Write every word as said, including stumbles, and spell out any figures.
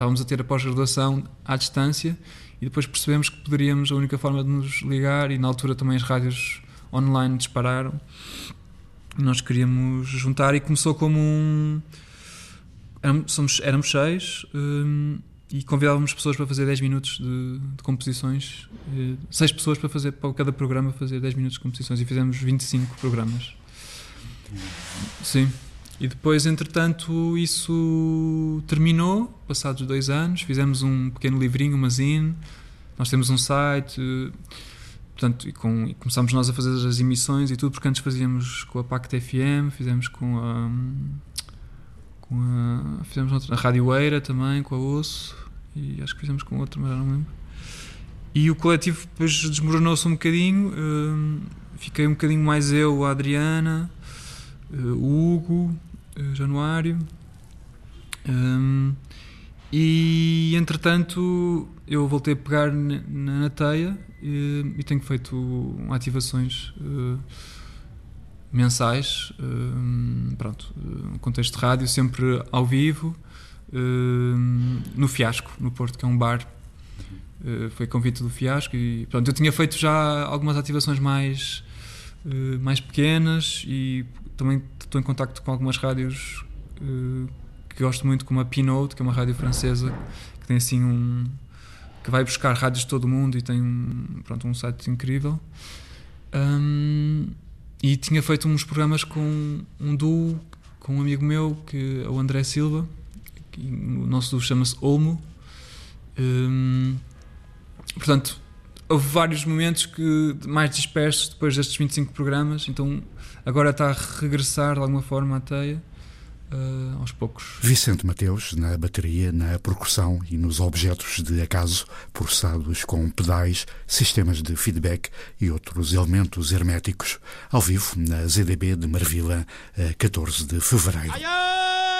Estávamos a ter a pós-graduação à distância e depois percebemos que poderíamos, a única forma de nos ligar, e na altura também as rádios online dispararam, nós queríamos juntar, e começou como um... Éramos, somos, éramos seis, um, e convidávamos pessoas para fazer dez minutos de, de composições, e seis pessoas para fazer, para cada programa fazer dez minutos de composições, e fizemos vinte e cinco programas. Sim. E depois, entretanto, isso terminou, passados dois anos, fizemos um pequeno livrinho, uma zine, nós temos um site, portanto, e, com, e começámos nós a fazer as emissões e tudo, porque antes fazíamos com a Pacto F M, fizemos com a, com a fizemos outra, a Rádio Eira também, com a Osso, e acho que fizemos com outra, mas já não me lembro. E o coletivo depois desmoronou-se um bocadinho, uh, fiquei um bocadinho mais eu, a Adriana, uh, o Hugo, uh, Januário, um, e entretanto eu voltei a pegar na, na teia, e, e tenho feito ativações uh, mensais, uh, pronto, uh, contexto de rádio, sempre ao vivo, uh, no Fiasco, no Porto, que é um bar. Uh, foi convite do Fiasco e pronto, eu tinha feito já algumas ativações mais, uh, mais pequenas, e também estou em contacto com algumas rádios uh, que gosto muito, como a Pinot, que é uma rádio francesa que tem assim um... que vai buscar rádios de todo o mundo e tem um, pronto, um site incrível. Um, e tinha feito uns programas com um duo, com um amigo meu, que é o André Silva, que, o nosso duo chama-se Olmo. Um, portanto, houve vários momentos que mais dispersos depois destes vinte e cinco programas, então agora está a regressar de alguma forma à teia. Uh, aos poucos. Vicente Mateus na bateria, na percussão e nos objetos de acaso, processados com pedais, sistemas de feedback e outros elementos herméticos, ao vivo na Z D B de Marvila, a catorze de fevereiro.